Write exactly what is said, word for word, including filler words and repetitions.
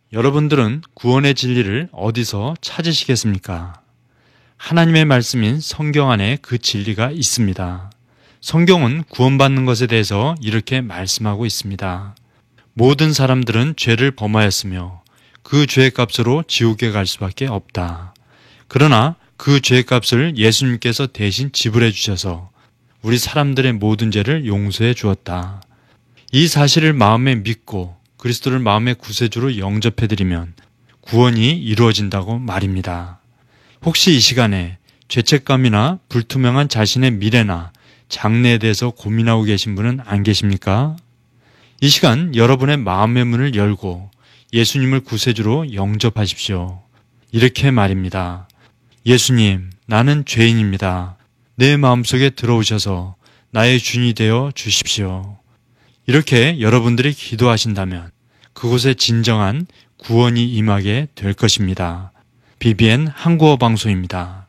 여러분들은 구원의 진리를 어디서 찾으시겠습니까? 하나님의 말씀인 성경 안에 그 진리가 있습니다. 성경은 구원받는 것에 대해서 이렇게 말씀하고 있습니다. 모든 사람들은 죄를 범하였으며 그 죄의 값으로 지옥에 갈 수밖에 없다. 그러나 그 죄의 값을 예수님께서 대신 지불해 주셔서 우리 사람들의 모든 죄를 용서해 주었다. 이 사실을 마음에 믿고 그리스도를 마음의 구세주로 영접해드리면 구원이 이루어진다고 말입니다. 혹시 이 시간에 죄책감이나 불투명한 자신의 미래나 장래에 대해서 고민하고 계신 분은 안 계십니까? 이 시간 여러분의 마음의 문을 열고 예수님을 구세주로 영접하십시오. 이렇게 말입니다. 예수님, 나는 죄인입니다. 내 마음속에 들어오셔서 나의 주인이 되어 주십시오. 이렇게 여러분들이 기도하신다면 그곳에 진정한 구원이 임하게 될 것입니다. 비비엔 한국어 방송입니다.